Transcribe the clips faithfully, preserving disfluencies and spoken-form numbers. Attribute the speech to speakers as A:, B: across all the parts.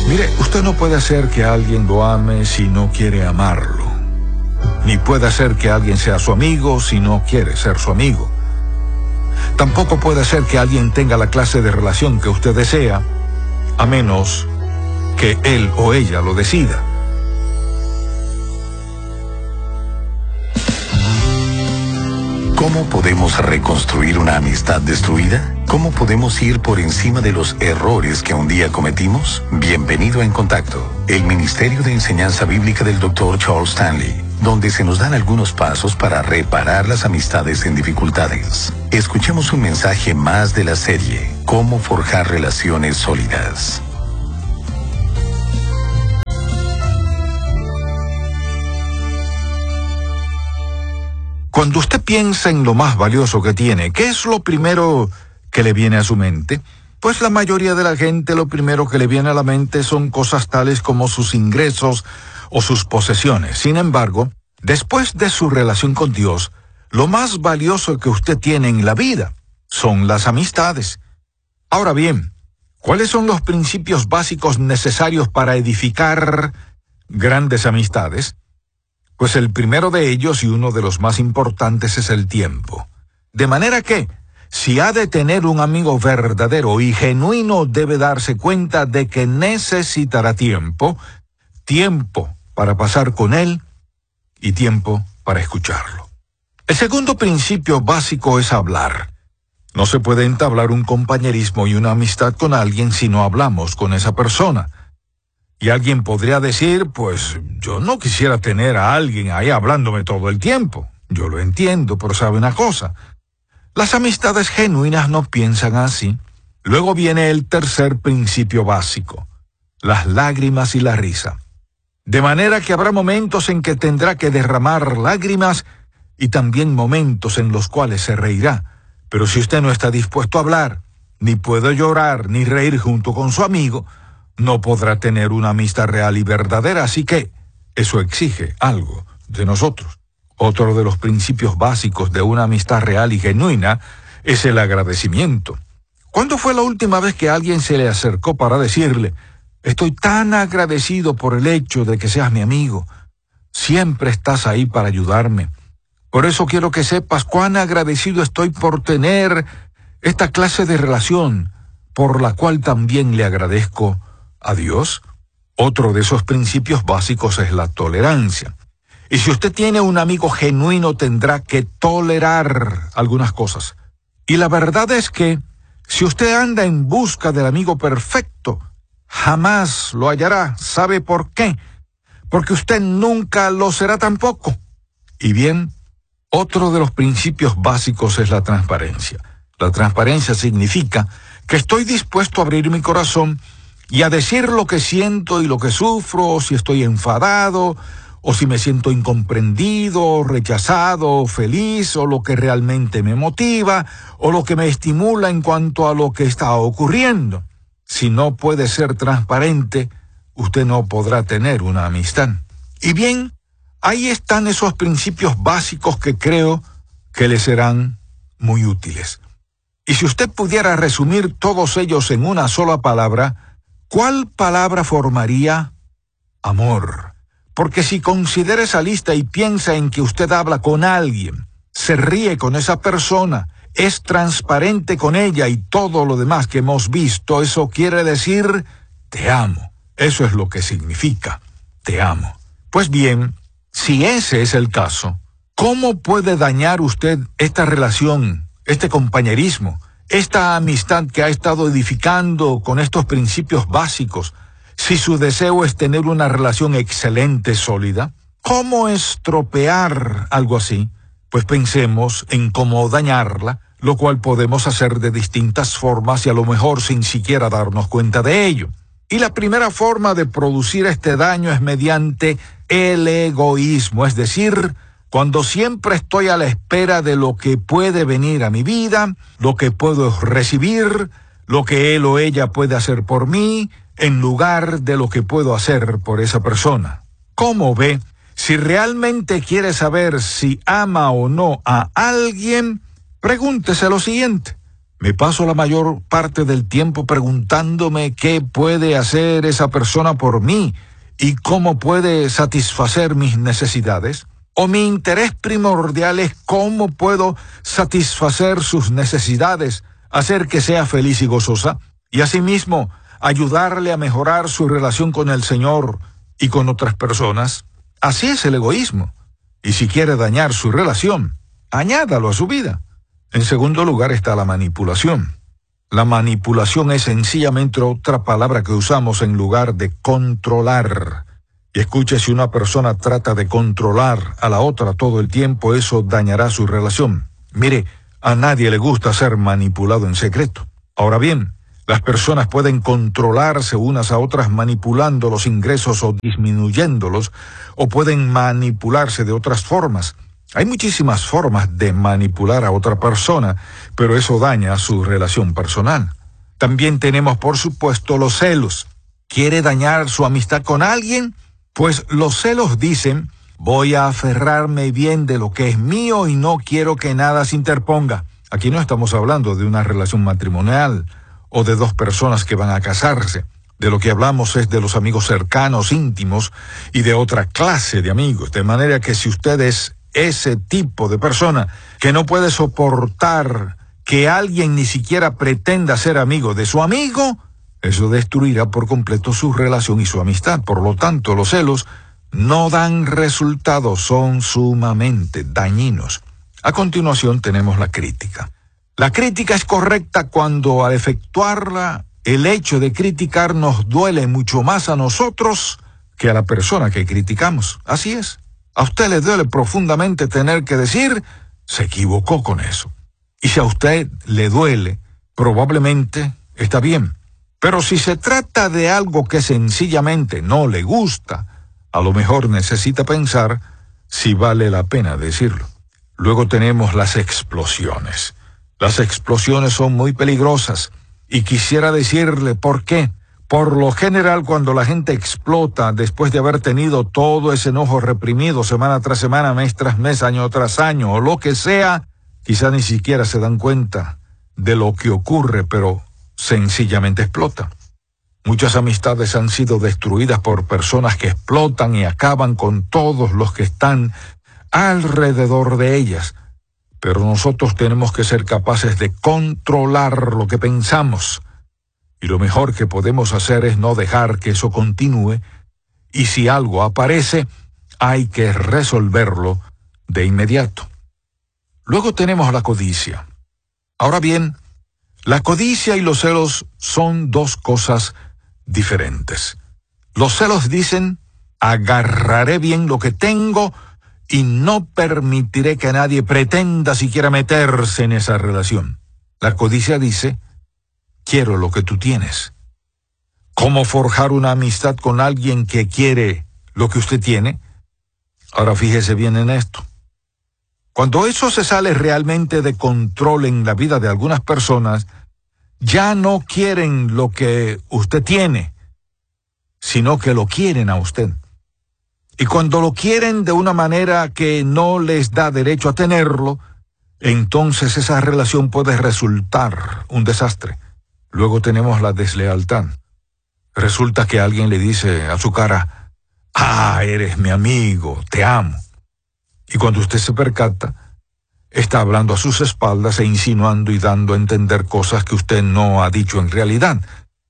A: Mire, usted no puede hacer que alguien lo ame si no quiere amarlo. Ni puede hacer que alguien sea su amigo si no quiere ser su amigo. Tampoco puede hacer que alguien tenga la clase de relación que usted desea, a menos que él o ella lo decida.
B: ¿Cómo podemos reconstruir una amistad destruida? ¿Cómo podemos ir por encima de los errores que un día cometimos? Bienvenido a En Contacto, el Ministerio de Enseñanza Bíblica del doctor Charles Stanley, donde se nos dan algunos pasos para reparar las amistades en dificultades. Escuchemos un mensaje más de la serie, Cómo forjar relaciones sólidas.
A: Cuando usted piensa en lo más valioso que tiene, ¿qué es lo primero que le viene a su mente? Pues la mayoría de la gente lo primero que le viene a la mente son cosas tales como sus ingresos o sus posesiones. Sin embargo, después de su relación con Dios, lo más valioso que usted tiene en la vida son las amistades. Ahora bien, ¿cuáles son los principios básicos necesarios para edificar grandes amistades? Pues el primero de ellos y uno de los más importantes es el tiempo. De manera que, si ha de tener un amigo verdadero y genuino, debe darse cuenta de que necesitará tiempo, tiempo para pasar con él y tiempo para escucharlo. El segundo principio básico es hablar. No se puede entablar un compañerismo y una amistad con alguien si no hablamos con esa persona. Y alguien podría decir, pues, yo no quisiera tener a alguien ahí hablándome todo el tiempo. Yo lo entiendo, pero sabe una cosa. Las amistades genuinas no piensan así. Luego viene el tercer principio básico, las lágrimas y la risa. De manera que habrá momentos en que tendrá que derramar lágrimas y también momentos en los cuales se reirá. Pero si usted no está dispuesto a hablar, ni puede llorar ni reír junto con su amigo, no podrá tener una amistad real y verdadera, así que eso exige algo de nosotros. Otro de los principios básicos de una amistad real y genuina es el agradecimiento. ¿Cuándo fue la última vez que alguien se le acercó para decirle, estoy tan agradecido por el hecho de que seas mi amigo, siempre estás ahí para ayudarme? Por eso quiero que sepas cuán agradecido estoy por tener esta clase de relación, por la cual también le agradezco a Dios. Otro de esos principios básicos es la tolerancia. Y si usted tiene un amigo genuino, tendrá que tolerar algunas cosas. Y la verdad es que, si usted anda en busca del amigo perfecto, jamás lo hallará. ¿Sabe por qué? Porque usted nunca lo será tampoco. Y bien, otro de los principios básicos es la transparencia. La transparencia significa que estoy dispuesto a abrir mi corazón y a decir lo que siento y lo que sufro, o si estoy enfadado, o si me siento incomprendido, rechazado, feliz, o lo que realmente me motiva, o lo que me estimula en cuanto a lo que está ocurriendo. Si no puede ser transparente, usted no podrá tener una amistad. Y bien, ahí están esos principios básicos que creo que le serán muy útiles. Y si usted pudiera resumir todos ellos en una sola palabra, ¿cuál palabra formaría? Amor. Porque si considera esa lista y piensa en que usted habla con alguien, se ríe con esa persona, es transparente con ella y todo lo demás que hemos visto, eso quiere decir, te amo. Eso es lo que significa, te amo. Pues bien, si ese es el caso, ¿cómo puede dañar usted esta relación, este compañerismo, esta amistad que ha estado edificando con estos principios básicos, si su deseo es tener una relación excelente, sólida? ¿Cómo estropear algo así? Pues pensemos en cómo dañarla, lo cual podemos hacer de distintas formas y a lo mejor sin siquiera darnos cuenta de ello. Y la primera forma de producir este daño es mediante el egoísmo, es decir, cuando siempre estoy a la espera de lo que puede venir a mi vida, lo que puedo recibir, lo que él o ella puede hacer por mí, en lugar de lo que puedo hacer por esa persona. ¿Cómo ve? Si realmente quiere saber si ama o no a alguien, pregúntese lo siguiente. Me paso la mayor parte del tiempo preguntándome qué puede hacer esa persona por mí y cómo puede satisfacer mis necesidades. O mi interés primordial es cómo puedo satisfacer sus necesidades, hacer que sea feliz y gozosa, y asimismo ayudarle a mejorar su relación con el Señor y con otras personas. Así es el egoísmo. Y si quiere dañar su relación, añádalo a su vida. En segundo lugar está la manipulación. La manipulación es sencillamente otra palabra que usamos en lugar de controlar. Y escuche, si una persona trata de controlar a la otra todo el tiempo, eso dañará su relación. Mire, a nadie le gusta ser manipulado en secreto. Ahora bien, las personas pueden controlarse unas a otras manipulando los ingresos o disminuyéndolos, o pueden manipularse de otras formas. Hay muchísimas formas de manipular a otra persona, pero eso daña su relación personal. También tenemos, por supuesto, los celos. ¿Quiere dañar su amistad con alguien? Pues los celos dicen, voy a aferrarme bien de lo que es mío y no quiero que nada se interponga. Aquí no estamos hablando de una relación matrimonial o de dos personas que van a casarse. De lo que hablamos es de los amigos cercanos, íntimos y de otra clase de amigos. De manera que si usted es ese tipo de persona que no puede soportar que alguien ni siquiera pretenda ser amigo de su amigo, eso destruirá por completo su relación y su amistad. Por lo tanto, los celos no dan resultados, son sumamente dañinos. A continuación tenemos la crítica. La crítica es correcta cuando al efectuarla, el hecho de criticar nos duele mucho más a nosotros que a la persona que criticamos. Así es. A usted le duele profundamente tener que decir, se equivocó con eso. Y si a usted le duele, probablemente está bien. Pero si se trata de algo que sencillamente no le gusta, a lo mejor necesita pensar si vale la pena decirlo. Luego tenemos las explosiones. Las explosiones son muy peligrosas y quisiera decirle por qué. Por lo general, cuando la gente explota después de haber tenido todo ese enojo reprimido semana tras semana, mes tras mes, año tras año, o lo que sea, quizá ni siquiera se dan cuenta de lo que ocurre, pero sencillamente explota. Muchas amistades han sido destruidas por personas que explotan y acaban con todos los que están alrededor de ellas. Pero nosotros tenemos que ser capaces de controlar lo que pensamos. Y lo mejor que podemos hacer es no dejar que eso continúe. Y si algo aparece, hay que resolverlo de inmediato. Luego tenemos la codicia. Ahora bien, la codicia y los celos son dos cosas diferentes. Los celos dicen, agarraré bien lo que tengo y no permitiré que nadie pretenda siquiera meterse en esa relación. La codicia dice, quiero lo que tú tienes. ¿Cómo forjar una amistad con alguien que quiere lo que usted tiene? Ahora fíjese bien en esto. Cuando eso se sale realmente de control en la vida de algunas personas, ya no quieren lo que usted tiene, sino que lo quieren a usted. Y cuando lo quieren de una manera que no les da derecho a tenerlo, entonces esa relación puede resultar un desastre. Luego tenemos la deslealtad. Resulta que alguien le dice a su cara, ah, eres mi amigo, te amo. Y cuando usted se percata, está hablando a sus espaldas e insinuando y dando a entender cosas que usted no ha dicho en realidad.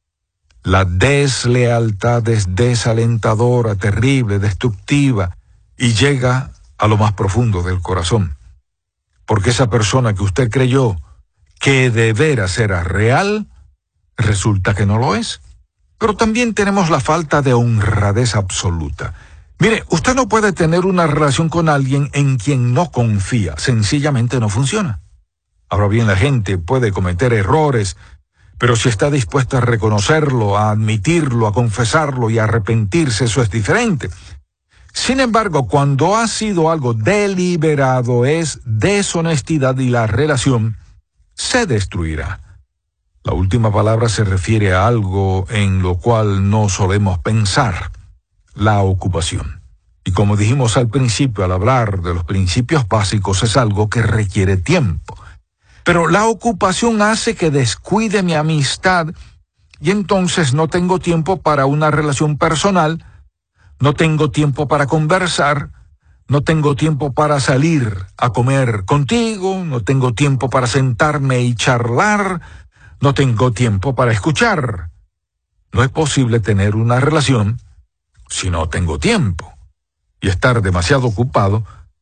A: La deslealtad es desalentadora, terrible, destructiva y llega a lo más profundo del corazón. Porque esa persona que usted creyó que de veras era real, resulta que no lo es. Pero también tenemos la falta de honradez absoluta. Mire, usted no puede tener una relación con alguien en quien no confía. Sencillamente no funciona. Ahora bien, la gente puede cometer errores, pero si está dispuesta a reconocerlo, a admitirlo, a confesarlo y a arrepentirse, eso es diferente. Sin embargo, cuando ha sido algo deliberado, es deshonestidad y la relación se destruirá. La última palabra se refiere a algo en lo cual no solemos pensar, la ocupación. Y como dijimos al principio, al hablar de los principios básicos, es algo que requiere tiempo. Pero la ocupación hace que descuide mi amistad y entonces no tengo tiempo para una relación personal, no tengo tiempo para conversar, no tengo tiempo para salir a comer contigo, no tengo tiempo para sentarme y charlar, no tengo tiempo para escuchar. No es posible tener una relación si no tengo tiempo. Y estar demasiado ocupado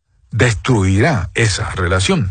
A: destruirá esa relación.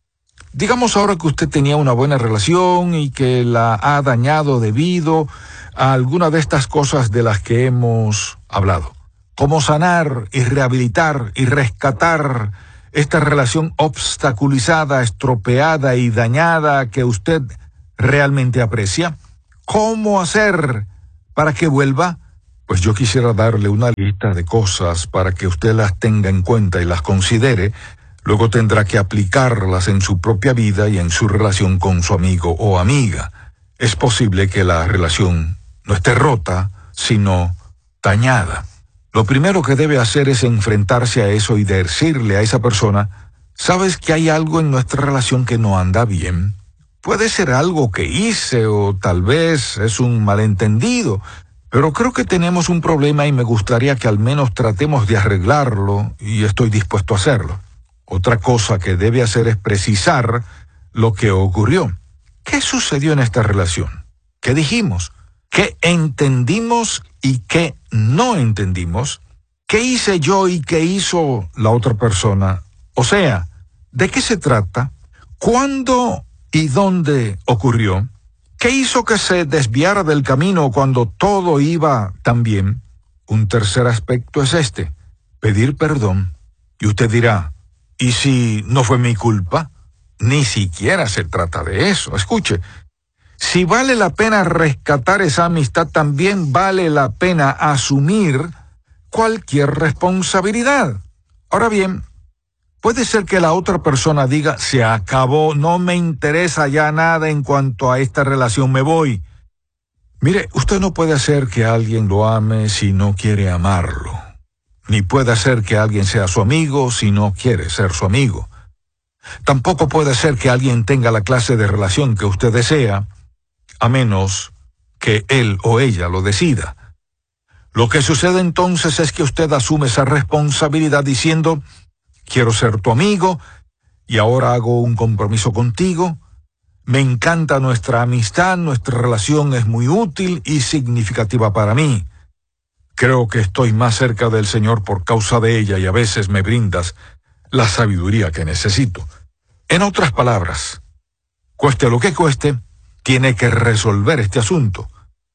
A: Digamos ahora que usted tenía una buena relación y que la ha dañado debido a alguna de estas cosas de las que hemos hablado. Cómo sanar y rehabilitar y rescatar esta relación obstaculizada, estropeada y dañada que usted realmente aprecia. ¿Cómo hacer para que vuelva? Pues yo quisiera darle una lista de cosas para que usted las tenga en cuenta y las considere. Luego tendrá que aplicarlas en su propia vida y en su relación con su amigo o amiga. Es posible que la relación no esté rota, sino dañada. Lo primero que debe hacer es enfrentarse a eso y decirle a esa persona, ¿sabes que hay algo en nuestra relación que no anda bien? Puede ser algo que hice o tal vez es un malentendido, pero creo que tenemos un problema y me gustaría que al menos tratemos de arreglarlo y estoy dispuesto a hacerlo. Otra cosa que debe hacer es precisar lo que ocurrió. ¿Qué sucedió en esta relación? ¿Qué dijimos? ¿Qué entendimos y qué no entendimos? ¿Qué hice yo y qué hizo la otra persona? O sea, ¿de qué se trata? ¿Cuándo y dónde ocurrió? ¿Qué hizo que se desviara del camino cuando todo iba tan bien? Un tercer aspecto es este, pedir perdón. Y usted dirá, ¿y si no fue mi culpa? Ni siquiera se trata de eso. Escuche, si vale la pena rescatar esa amistad, también vale la pena asumir cualquier responsabilidad. Ahora bien, puede ser que la otra persona diga, se acabó, no me interesa ya nada en cuanto a esta relación, me voy. Mire, usted no puede hacer que alguien lo ame si no quiere amarlo. Ni puede hacer que alguien sea su amigo si no quiere ser su amigo. Tampoco puede ser que alguien tenga la clase de relación que usted desea, a menos que él o ella lo decida. Lo que sucede entonces es que usted asume esa responsabilidad diciendo, quiero ser tu amigo y ahora hago un compromiso contigo. Me encanta nuestra amistad, nuestra relación es muy útil y significativa para mí. Creo que estoy más cerca del Señor por causa de ella y a veces me brindas la sabiduría que necesito. En otras palabras, cueste lo que cueste, tiene que resolver este asunto.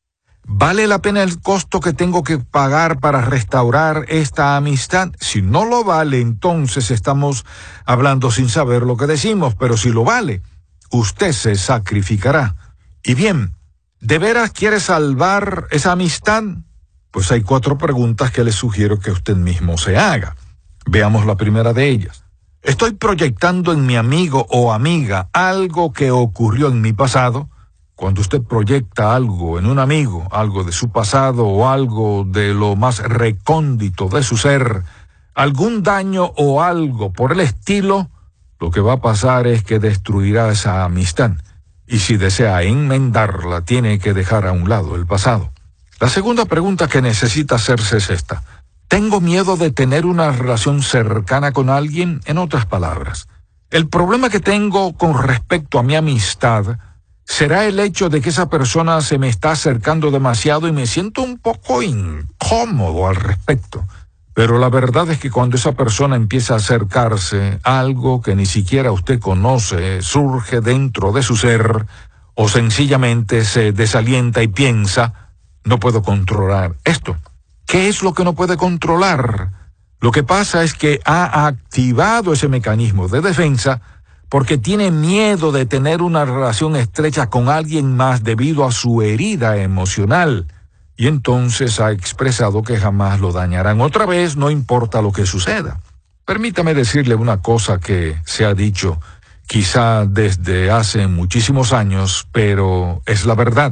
A: ¿Vale la pena el costo que tengo que pagar para restaurar esta amistad? Si no lo vale, entonces estamos hablando sin saber lo que decimos, pero si lo vale, usted se sacrificará. Y bien, ¿de veras quiere salvar esa amistad? Pues hay cuatro preguntas que le sugiero que usted mismo se haga. Veamos la primera de ellas. ¿Estoy proyectando en mi amigo o amiga algo que ocurrió en mi pasado? Cuando usted proyecta algo en un amigo, algo de su pasado o algo de lo más recóndito de su ser, algún daño o algo por el estilo, lo que va a pasar es que destruirá esa amistad. Y si desea enmendarla, tiene que dejar a un lado el pasado. La segunda pregunta que necesita hacerse es esta. ¿Tengo miedo de tener una relación cercana con alguien? En otras palabras, el problema que tengo con respecto a mi amistad será el hecho de que esa persona se me está acercando demasiado y me siento un poco incómodo al respecto. Pero la verdad es que cuando esa persona empieza a acercarse, algo que ni siquiera usted conoce surge dentro de su ser, o sencillamente se desalienta y piensa, no puedo controlar esto. ¿Qué es lo que no puede controlar? Lo que pasa es que ha activado ese mecanismo de defensa porque tiene miedo de tener una relación estrecha con alguien más debido a su herida emocional. Y entonces ha expresado que jamás lo dañarán otra vez, no importa lo que suceda. Permítame decirle una cosa que se ha dicho quizá desde hace muchísimos años, pero es la verdad.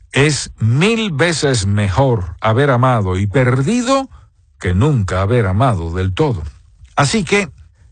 A: Es mil veces mejor haber amado y perdido que nunca haber amado del todo. Así que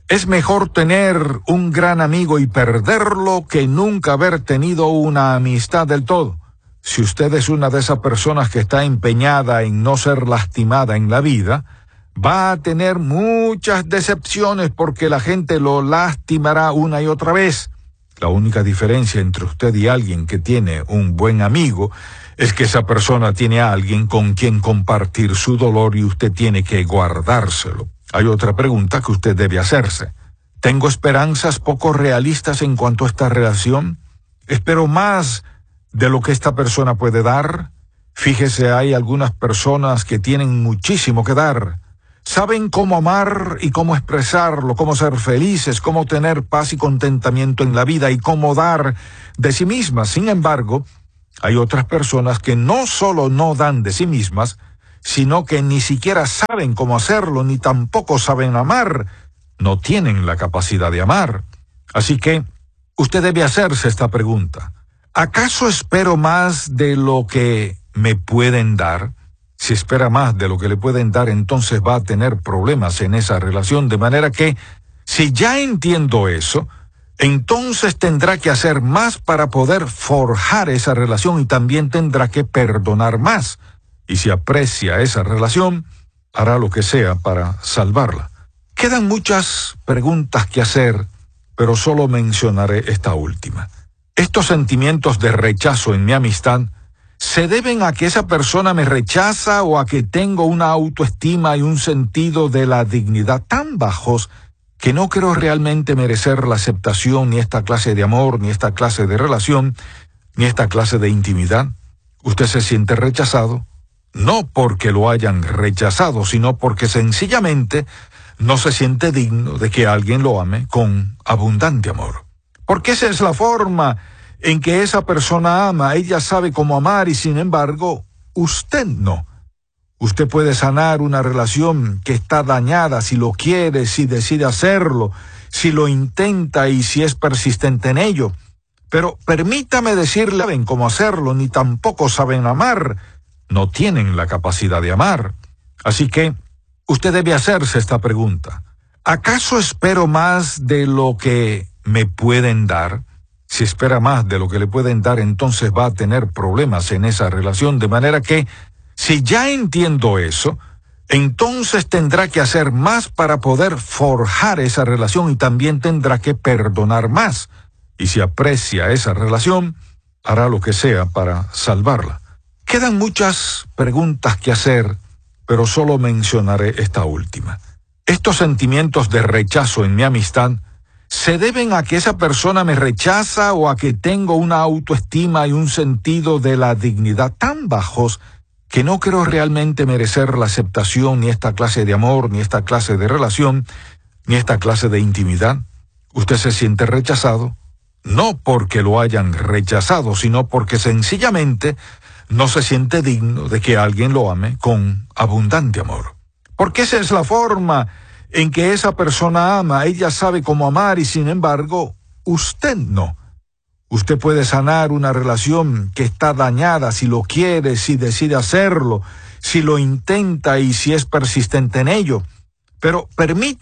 A: Es mejor tener un gran amigo y perderlo que nunca haber tenido una amistad del todo. Si usted es una de esas personas que está empeñada en no ser lastimada en la vida, va a tener muchas decepciones porque la gente lo lastimará una y otra vez. La única diferencia entre usted y alguien que tiene un buen amigo es que esa persona tiene a alguien con quien compartir su dolor y usted tiene que guardárselo. Hay otra pregunta que usted debe hacerse. ¿Tengo esperanzas poco realistas en cuanto a esta relación? ¿Espero más de lo que esta persona puede dar? Fíjese, hay algunas personas que tienen muchísimo que dar. Saben cómo amar y cómo expresarlo, cómo ser felices, cómo tener paz y contentamiento en la vida y cómo dar de sí mismas. Sin embargo, hay otras personas que no solo no dan de sí mismas, sino que ni siquiera saben cómo hacerlo, ni tampoco saben amar. No tienen la capacidad de amar. Así que, usted debe hacerse esta pregunta. ¿Acaso espero más de lo que me pueden dar? Si espera más de lo que le pueden dar, entonces va a tener problemas en esa relación, de manera que, si ya entiendo eso, entonces tendrá que hacer más para poder forjar esa relación y también tendrá que perdonar más. Y si aprecia esa relación, hará lo que sea para salvarla. Quedan muchas preguntas que hacer, pero solo mencionaré esta última. Estos sentimientos de rechazo en mi amistad ¿se deben a que esa persona me rechaza o a que tengo una autoestima y un sentido de la dignidad tan bajos que no creo realmente merecer la aceptación ni esta clase de amor, ni esta clase de relación, ni esta clase de intimidad? ¿Usted se siente rechazado? No porque lo hayan rechazado, sino porque sencillamente no se siente digno de que alguien lo ame con abundante amor. Porque esa es la forma en que esa persona ama. Ella sabe cómo amar y sin embargo, usted no. Usted puede sanar una relación que está dañada si lo quiere, si decide hacerlo, si lo intenta y si es persistente en ello. Pero permítame decirle, no saben cómo hacerlo, ni tampoco saben amar. No tienen la capacidad de amar. Así que, usted debe hacerse esta pregunta. ¿Acaso espero más de lo que me pueden dar? Si espera más de lo que le pueden dar, entonces va a tener problemas en esa relación, de manera que, si ya entiendo eso, entonces tendrá que hacer más para poder forjar esa relación y también tendrá que perdonar más. Y si aprecia esa relación, hará lo que sea para salvarla. Quedan muchas preguntas que hacer, pero solo mencionaré esta última. Estos sentimientos de rechazo en mi amistad ¿se deben a que esa persona me rechaza o a que tengo una autoestima y un sentido de la dignidad tan bajos que no creo realmente merecer la aceptación ni esta clase de amor, ni esta clase de relación, ni esta clase de intimidad? ¿Usted se siente rechazado? No porque lo hayan rechazado, sino porque sencillamente no se siente digno de que alguien lo ame con abundante amor. Porque esa es la forma en que esa persona ama. Ella sabe cómo amar y sin embargo, usted no. Usted puede sanar una relación que está dañada si lo quiere, si decide hacerlo, si lo intenta y si es persistente en ello. Pero permítame